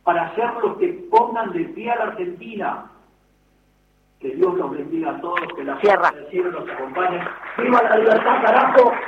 para ser los que pongan de pie a la Argentina. Que Dios los bendiga a todos, que la fuerza del cielo los acompañe. ¡Viva la libertad, carajo!